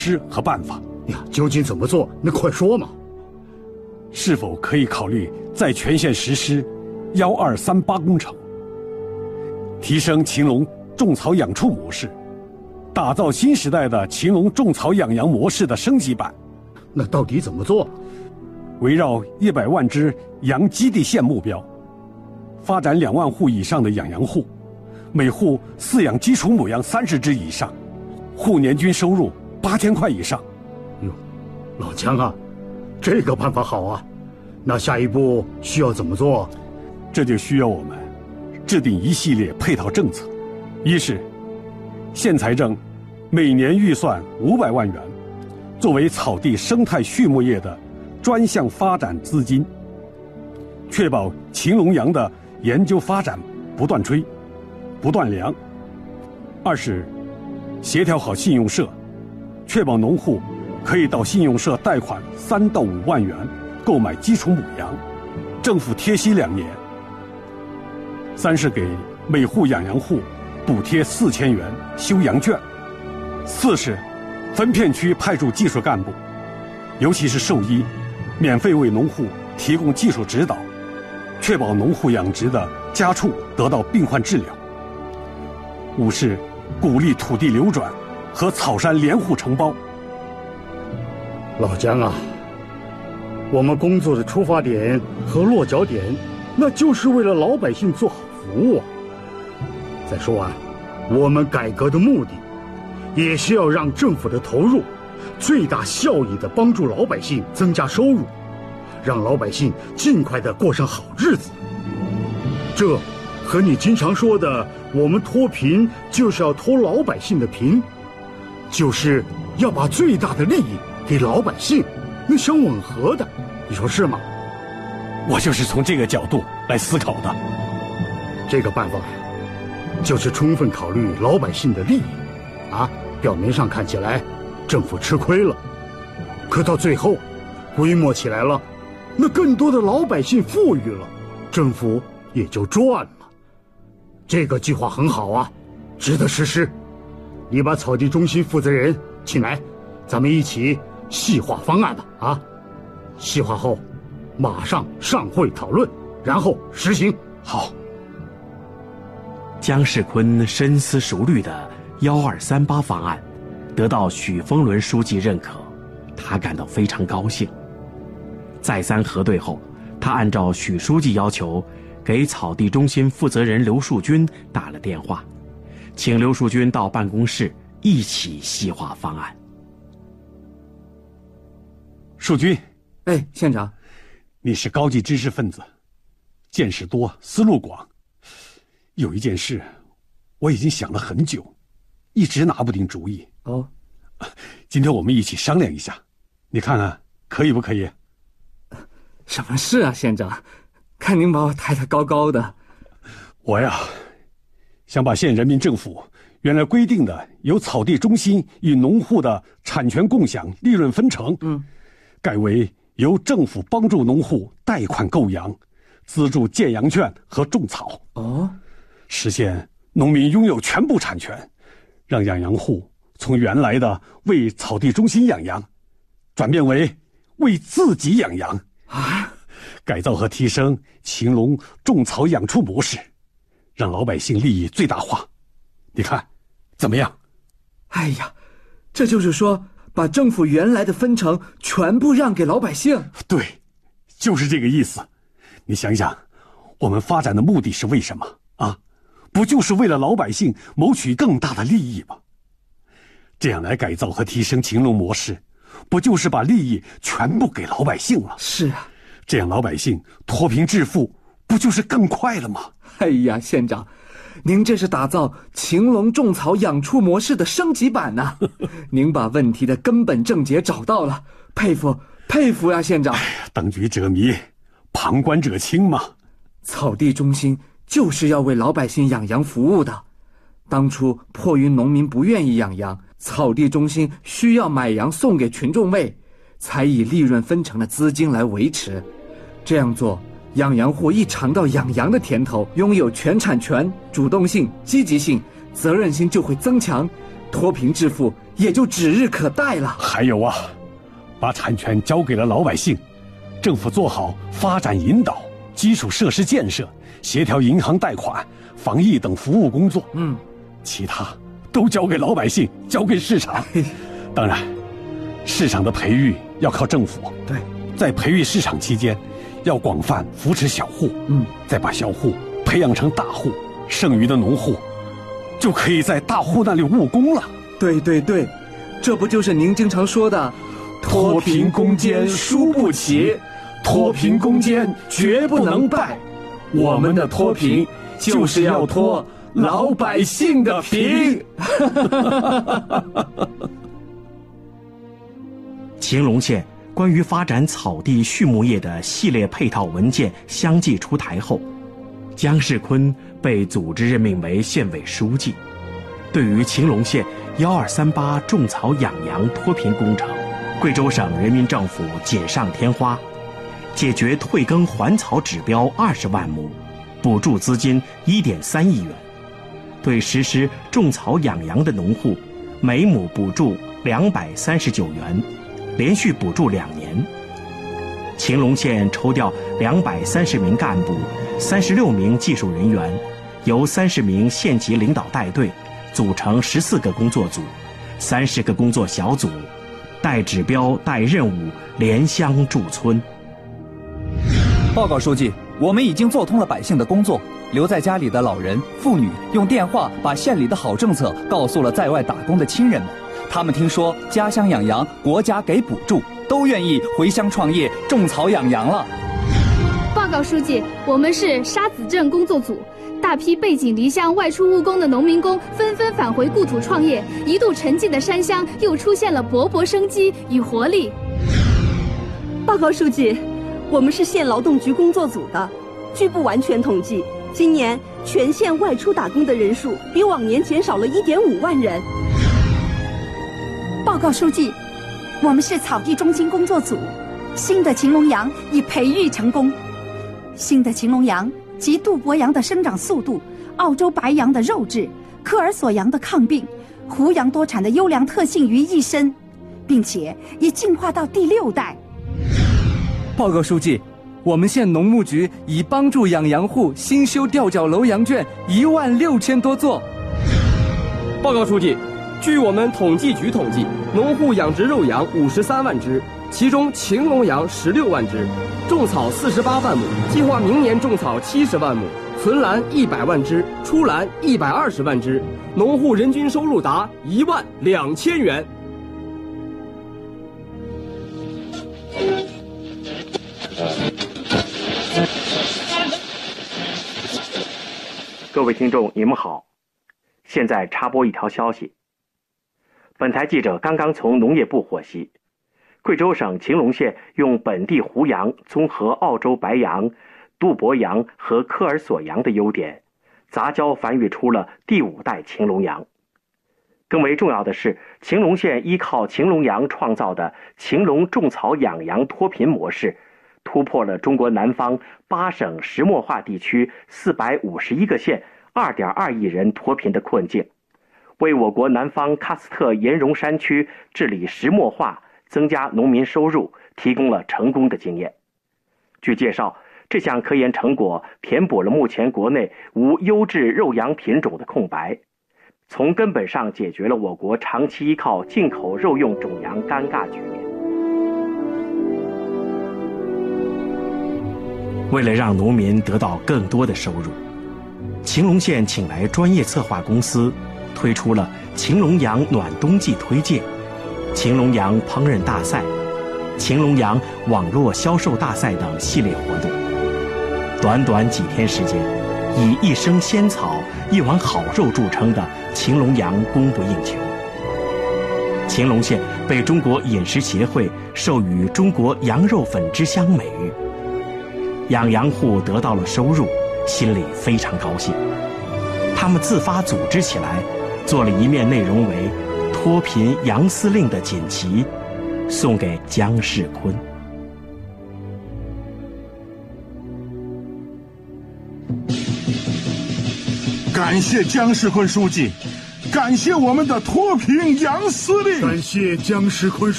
施和办法呀，究竟怎么做？那快说嘛！ 是否可以考虑在全县实施1238工程，提升禽笼种草养畜模式，打造新时代的禽笼种草养羊模式的升级版？ 那到底怎么做？ 围绕100万只羊基地线目标，发展2万户以上的养羊户，每户饲养基础母羊30只以上，户年均收入8000块以上。 哟，老姜啊，这个办法好啊！那下一步需要怎么做？ 这就需要我们制定一系列配套政策。一是县财政每年预算500万元，作为草地生态畜牧业的专项发展资金，确保禽笼羊的研究发展不断追、不断粮。二是协调好信用社，确保农户可以到信用社贷款3到5万元购买基础母羊，政府贴息2年。三是给每户养羊户补贴4000元修羊圈。四是分片区派驻技术干部，尤其是兽医，免费为农户提供技术指导，确保农户养殖的家畜得到病患治疗。五是鼓励土地流转和草山连户承包。 老姜啊，我们工作的出发点和落脚点，那就是为了老百姓做好服务啊。再说啊，我们改革的目的，也是要让政府的投入最大效益地帮助老百姓增加收入，让老百姓尽快地过上好日子。这和你经常说的我们脱贫就是要脱老百姓的贫，就是要把最大的利益给老百姓，那相吻合的，你说是吗？ 我就是从这个角度来思考的。 这个办法就是充分考虑老百姓的利益啊，表面上看起来政府吃亏了，可到最后规模起来了，那更多的老百姓富裕了，政府也就赚了。这个计划很好啊，值得实施。你把草地中心负责人请来，咱们一起细化方案吧啊！细化后马上上会讨论，然后实行。 好。 姜世坤深思熟虑的1238方案得到许峰伦书记认可，他感到非常高兴。再三核对后，他按照许书记要求，给草地中心负责人刘树军打了电话，请刘树军到办公室一起细化方案。 树军， 哎，县长， 你是高级知识分子，见识多，思路广。有一件事，我已经想了很久，一直拿不定主意。 哦， 今天我们一起商量一下，你看看可以不可以？ 什么事啊，县长？看您把我抬得高高的。 我呀，想把县人民政府原来规定的由草地中心与农户的产权共享、利润分成，改为由政府帮助农户贷款购羊，资助建羊圈和种草。 哦， 实现农民拥有全部产权，让养羊户从原来的为草地中心养羊，转变为为自己养羊啊！ 改造和提升禽笼种草养畜模式，让老百姓利益最大化。你看怎么样？ 哎呀，这就是说把政府原来的分成全部让给老百姓。 对，就是这个意思。你想想，我们发展的目的是为什么啊？不就是为了老百姓谋取更大的利益吗？这样来改造和提升禽笼模式，不就是把利益全部给老百姓了？ 是啊， 这样老百姓脱贫致富，不就是更快了吗？ 哎呀，县长，您这是打造禽笼种草养畜模式的升级版呢、您把问题的根本症结找到了，佩服佩服呀，县长！ 当局者迷，旁观者清嘛。 草地中心就是要为老百姓养羊服务的。当初迫于农民不愿意养羊，草地中心需要买羊送给群众喂，才以利润分成的资金来维持。这样做，养羊户一尝到养羊的甜头，拥有全产权，主动性、积极性、责任心就会增强，脱贫致富也就指日可待了。 还有啊，把产权交给了老百姓，政府做好发展引导、基础设施建设、协调银行贷款、防疫等服务工作。其他都交给老百姓，交给市场。当然，市场的培育要靠政府。 对， 在培育市场期间，要广泛扶持小户。再把小户培养成大户，剩余的农户就可以在大户那里务工了。 对对对，这不就是您经常说的脱贫攻坚输不起，脱贫攻坚绝不能败。我们的脱贫就是要脱老百姓的贫。 晴隆县关于发展草地畜牧业的系列配套文件相继出台后，姜世坤被组织任命为县委书记。对于晴隆县1238种草养羊脱贫工程，贵州省人民政府锦上添花，解决退耕还草指标20万亩，补助资金1.3亿元。对实施种草养羊的农户，每亩补助239元，连续补助2年。晴隆县抽调230名干部、36名技术人员，由30名县级领导带队，组成14个工作组、30个工作小组，带指标、带任务，联乡驻村。 报告书记，我们已经做通了百姓的工作，留在家里的老人、妇女用电话把县里的好政策告诉了在外打工的亲人们。他们听说家乡养羊，国家给补助，都愿意回乡创业，种草养羊了。 报告书记，我们是沙子镇工作组，大批背井离乡外出务工的农民工纷纷返回故土创业，一度沉寂的山乡又出现了勃勃生机与活力。 报告书记，我们是县劳动局工作组的，据不完全统计，今年全县外出打工的人数比往年减少了1.5万人。 报告书记，我们是草地中心工作组，新的晴隆羊已培育成功。新的晴隆羊集杜博羊的生长速度、澳洲白羊的肉质、科尔索羊的抗病、胡羊多产的优良特性于一身，并且已进化到第6代。 报告书记，我们县农牧局已帮助养羊户新修吊脚楼羊圈16000多座。 报告书记，据我们统计局统计，农户养殖肉羊53万只，其中晴隆羊16万只，种草48万亩，计划明年种草70万亩，存栏100万只，出栏120万只，农户人均收入达12000元。 各位听众，你们好。现在插播一条消息。本台记者刚刚从农业部获悉，贵州省晴隆县用本地胡羊综合澳洲白羊、杜博羊和科尔索羊的优点，杂交繁育出了第5代晴隆羊。更为重要的是，晴隆县依靠晴隆羊创造的晴隆种草养羊脱贫模式，突破了中国南方8省石墨化地区451个县2.2亿人脱贫的困境，为我国南方喀斯特岩溶山区治理石墨化、增加农民收入提供了成功的经验。据介绍，这项科研成果填补了目前国内无优质肉羊品种的空白，从根本上解决了我国长期依靠进口肉用种羊尴尬局面。为了让农民得到更多的收入，晴隆县请来专业策划公司，推出了晴隆羊暖冬季推介、晴隆羊烹饪大赛、晴隆羊网络销售大赛等系列活动。短短几天时间，以一生鲜草、一碗好肉著称的晴隆羊供不应求。晴隆县被中国饮食协会授予中国羊肉粉之乡美誉。养羊户得到了收入，心里非常高兴。他们自发组织起来，做了一面内容为“脱贫杨司令”的锦旗，送给姜世坤。 感谢姜世坤书记， 感谢我们的脱贫杨司令， 感谢姜世坤